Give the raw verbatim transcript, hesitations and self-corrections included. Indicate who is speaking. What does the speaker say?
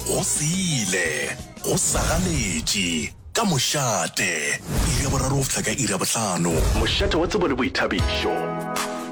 Speaker 1: go sile go sagaletše ka mošate iri ya boraro go fihla ka iri ya bohlano
Speaker 2: mošate wa tsebo le boithabišo